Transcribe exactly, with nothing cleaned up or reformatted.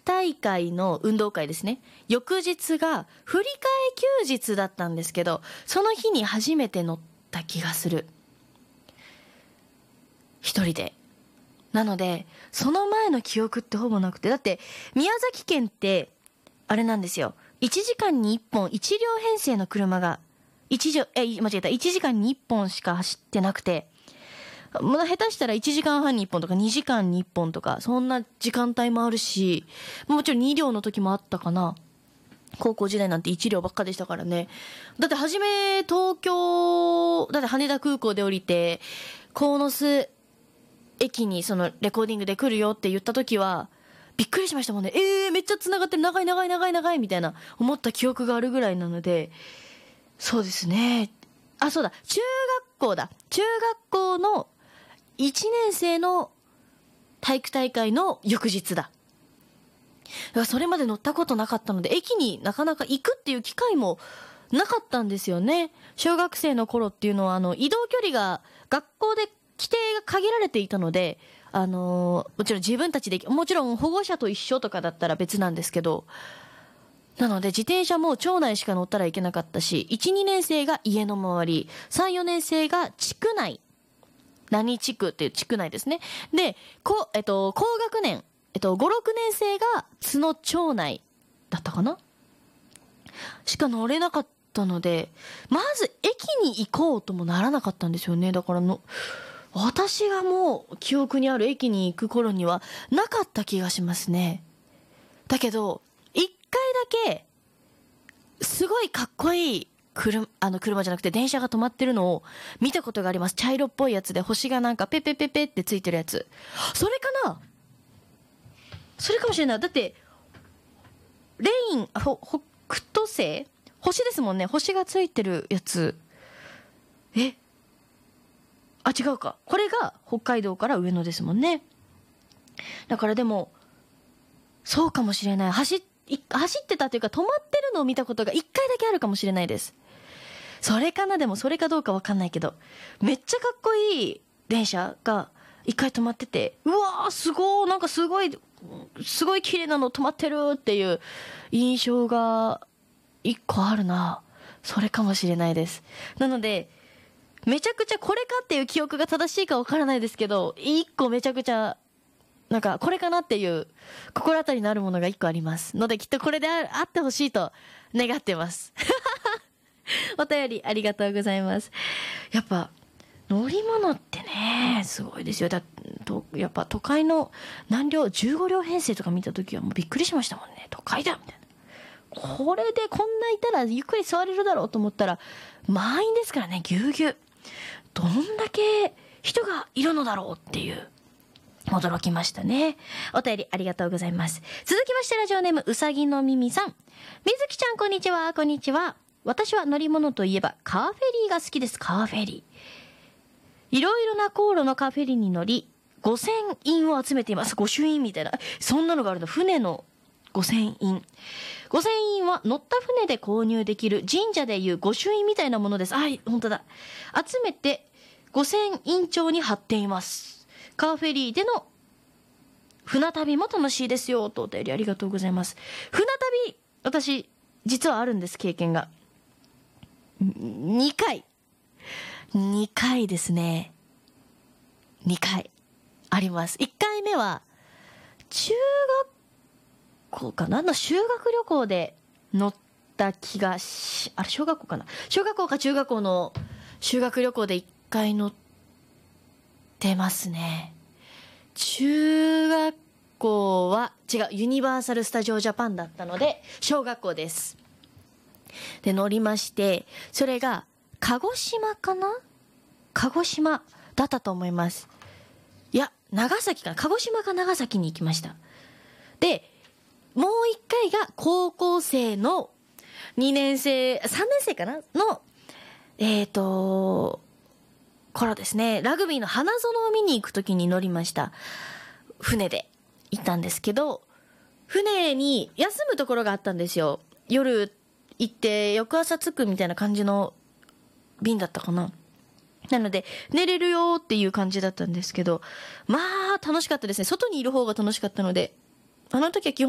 大会の運動会ですね。翌日が振り替え休日だったんですけど、その日に初めて乗った気がする。一人で。なので、その前の記憶ってほぼなくて、だって宮崎県ってあれなんですよ。いちじかんにいっぽんいち両編成の車が一両え間違えたいちじかんにいっぽんしか走ってなくて、まだ下手したらいちじかんはんにいっぽんとかにじかんにいっぽんとかそんな時間帯もあるし、もちろんに両の時もあったかな。高校時代なんていち両ばっかでしたからね。だって初め東京だって羽田空港で降りて鴻巣駅にそのレコーディングで来るよって言った時はびっくりしましたもんね。えー、めっちゃ繋がってる、長い長い長い長いみたいな思った記憶があるぐらいなので、そうですね。あ、そうだ、中学校だ。中学校のいちねん生の体育大会の翌日だ。だからそれまで乗ったことなかったので、駅になかなか行くっていう機会もなかったんですよね。小学生の頃っていうのはあの移動距離が学校で規定が限られていたので、あのー、もちろん自分たちで、もちろん保護者と一緒とかだったら別なんですけど、なので自転車も町内しか乗ったらいけなかったし、いち、にねん生が家の周り、さん、よねん生が地区内、何地区っていう地区内ですね。で、こ、えっと、高学年、えっと、ご、ろくねん生が津野町内だったかなしか乗れなかったので、まず駅に行こうともならなかったんですよね。だからの、私がもう記憶にある駅に行く頃にはなかった気がしますね。だけど、一回だけ、すごいかっこいい車、あの車じゃなくて電車が止まってるのを見たことがあります。茶色っぽいやつで星がなんかペペペペってついてるやつ。それかなそれかもしれない。だって、レイン、ほ、北斗星星ですもんね。星がついてるやつ。えあ、違うか。これが北海道から上野ですもんね。だからでも、そうかもしれない。走っ、走ってたというか止まってるのを見たことが一回だけあるかもしれないです。それかなでもそれかどうかわかんないけど、めっちゃかっこいい電車が一回止まってて、うわーすごい、なんかすごい、すごい綺麗なの止まってるっていう印象が一個あるな。それかもしれないです。なので、めちゃくちゃこれかっていう記憶が正しいかわからないですけど、一個めちゃくちゃなんかこれかなっていう心当たりのあるものが一個ありますので、きっとこれであってほしいと願ってますお便りありがとうございます。やっぱ乗り物ってねすごいですよ。だとやっぱ都会の何両じゅうご両編成とか見た時はもうびっくりしましたもんね。都会だみたいな。これでこんないたらゆっくり座れるだろうと思ったら満員ですからね。ぎゅうぎゅう。どんだけ人がいるのだろうっていう驚きましたね。お便りありがとうございます。続きましてラジオネームうさぎの耳さん。みずきちゃんこんにちは。こんにちは。私は乗り物といえばカーフェリーが好きです。カーフェリー。いろいろな航路のカーフェリーに乗り、ごせん印を集めています。御朱印みたいな。そんなのがあるの。船のごせん印。ごせん印は乗った船で購入できる神社でいう御朱印みたいなものです。はい、本当だ。集めてごせん印帳に貼っています。カーフェリーでの船旅も楽しいですよとお便りありがとうございます。船旅、私実はあるんです。経験がにかいにかいですね。にかいあります。いっかいめは中学校かなの修学旅行で乗った気がし、あれ小学校かな小学校か中学校の修学旅行でいっかい乗ってますね。中学校は違うユニバーサル・スタジオ・ジャパンだったので小学校です。で乗りまして、それが鹿児島かな鹿児島だったと思います。いや長崎かな鹿児島か長崎に行きました。でもう一回が高校生のにねん生さんねん生かなのえーと頃ですね。ラグビーの花園を見に行く時に乗りました。船で行ったんですけど、船に休むところがあったんですよ。夜行って翌朝着くみたいな感じの便だったかな。なので寝れるよっていう感じだったんですけど、まあ楽しかったですね。外にいる方が楽しかったので、あの時は基本